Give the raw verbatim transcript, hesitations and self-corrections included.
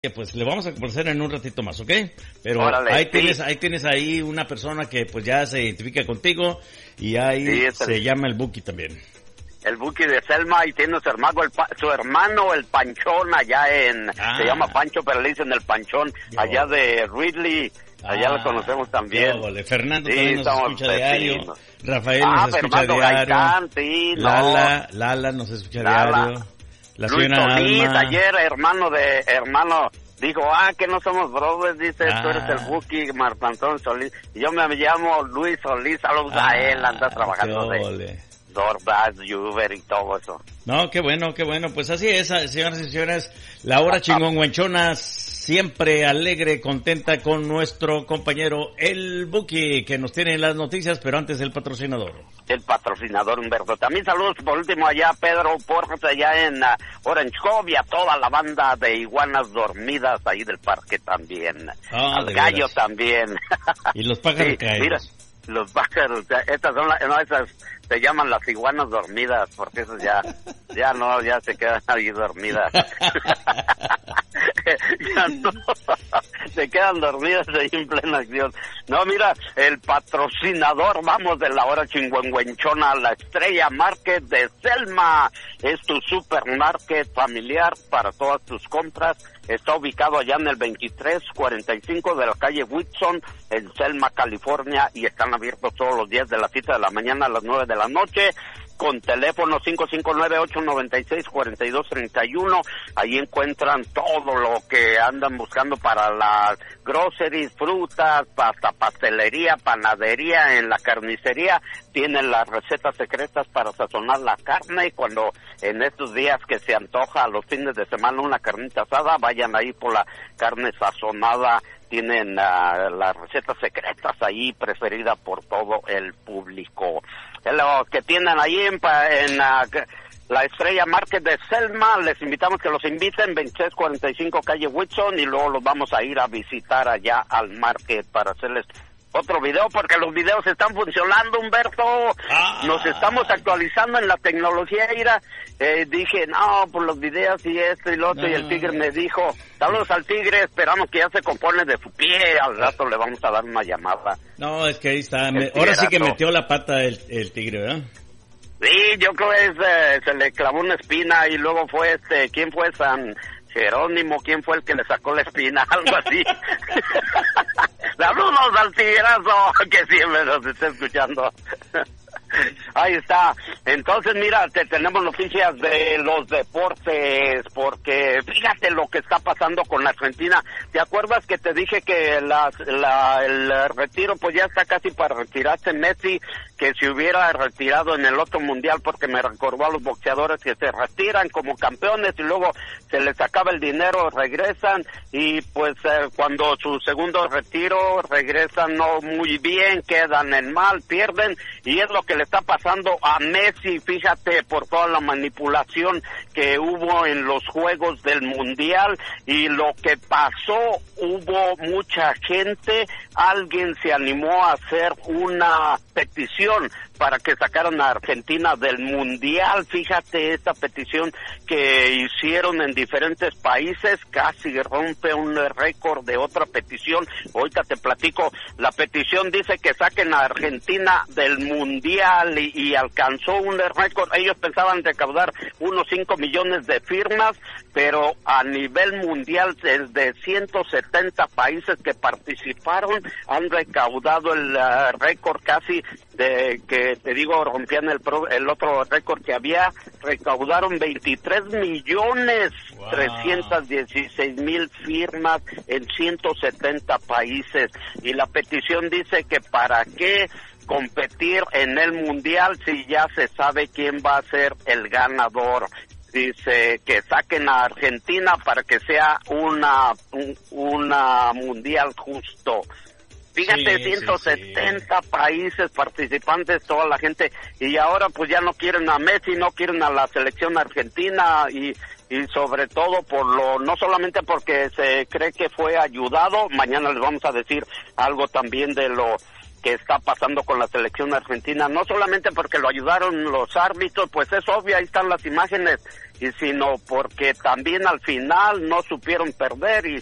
Pues le vamos a conversar en un ratito más, ¿ok? Pero Órale, ahí sí. tienes, ahí tienes ahí una persona que pues ya se identifica contigo y ahí Sí, es se el- llama el Buki también. El Buki de Selma, y tiene su hermano, el, pa- su hermano, el Panchón, allá en, Ah. se llama Pancho, pero le dicen el Panchón, Yo. allá de Ridley, allá Ah, lo conocemos también. qué óvole. Fernando Sí, también nos estamos escucha diario. vecinos. Rafael Ah, nos escucha Fernando diario. Gaitán, sí, no. Lala, Lala nos escucha Lala. diario. La Luis señora Solís, Alma. ayer, hermano de, hermano, dijo, ah, que no somos brothers, dice, Ah. tú eres el Buki, Marco Antonio Solís. Y yo me llamo Luis Solís, saludos Ah, a él, anda trabajando qué de óvole. DoorDash, Uber y todo eso. No, qué bueno, qué bueno. Pues así es, señoras y señores. La hora chingüengüenchona, siempre alegre, contenta con nuestro compañero el Buki, que nos tiene las noticias, pero antes el patrocinador. El patrocinador Humberto. También saludos por último allá a Pedro Porras, allá en uh, Orange Cove, y a toda la banda de iguanas dormidas ahí del parque también. Ah, Al de gallo veras. también. Y los pájaros Sí, caídos. mira, los pájaros, estas son las, no, esas se llaman las iguanas dormidas, porque esas ya, ya no, ya se quedan ahí dormidas. Ya no, se quedan dormidas ahí en plena acción. No, mira, el patrocinador, vamos, de la hora chingüengüenchona, la Estrella Market de Selma, es tu supermarket familiar para todas tus compras. Está ubicado allá en el veintitrés cuarenta y cinco de la calle Whitson, en Selma, California, y están abiertos todos los días de las siete de la mañana a las nueve de la noche, con teléfono cinco cinco nueve, ocho nueve seis, cuatro dos tres uno. Ahí encuentran todo lo que andan buscando para las groceries, frutas, hasta pastelería, panadería, en la carnicería. Tienen las recetas secretas para sazonar la carne, y cuando en estos días que se antoja a los fines de semana una carnita asada, vayan ahí por la carne sazonada. Tienen uh, las recetas secretas ahí, preferida por todo el público. Lo que tienen ahí en, en uh, la Estrella Market de Selma, les invitamos que los inviten, veintitrés cuarenta y cinco calle Whitson, y luego los vamos a ir a visitar allá al market para hacerles otro video, porque los videos están funcionando, Humberto. Ah. Nos estamos actualizando en la tecnología, Ira. Eh, dije, no, por los videos y esto y lo otro, No. y el Tigre me dijo, saludos al Tigre, esperamos que ya se compone de su pie, al rato le vamos a dar una llamada. No, es que ahí está. El Me- ahora sí que tigrazo. metió la pata el, el tigre, ¿verdad? Sí, yo creo que es, eh, se le clavó una espina, y luego fue este, ¿quién fue? San Jerónimo, ¿quién fue el que le sacó la espina? Algo así. Saludos al Tigrazo, que siempre nos está escuchando. Ahí está. Entonces, mira, te tenemos noticias de los deportes, porque fíjate lo que está pasando con la Argentina. ¿Te acuerdas que te dije que las, la, el retiro, pues ya está casi para retirarse Messi, que se hubiera retirado en el otro mundial, porque me recordó a los boxeadores que se retiran como campeones y luego se les acaba el dinero, regresan, y pues eh, cuando su segundo retiro regresan no muy bien, quedan en mal, pierden, y es lo que le está pasando a Messi, fíjate, por toda la manipulación que hubo en los juegos del mundial. Y lo que pasó, hubo mucha gente, alguien se animó a hacer una petición para que sacaran a Argentina del mundial. Fíjate, esta petición que hicieron en diferentes países casi rompe un récord de otra petición. Ahorita te platico. La petición dice que saquen a Argentina del mundial, y, y alcanzó un récord. Ellos pensaban recaudar unos cinco millones de firmas, pero a nivel mundial, desde ciento setenta países que participaron, han recaudado el uh, récord casi de que te digo, rompían el, pro, el otro récord que había, recaudaron veintitrés millones trescientos dieciséis mil firmas en ciento setenta países, y la petición dice que para qué competir en el mundial si ya se sabe quién va a ser el ganador. Dice que saquen a Argentina para que sea una, un, una mundial justo. Fíjate, Sí, ciento setenta sí, sí. países participantes, toda la gente, y ahora pues ya no quieren a Messi, no quieren a la selección argentina, y y sobre todo por lo, no solamente porque se cree que fue ayudado, mañana les vamos a decir algo también de lo que está pasando con la selección argentina, no solamente porque lo ayudaron los árbitros, pues es obvio, ahí están las imágenes, y sino porque también al final no supieron perder y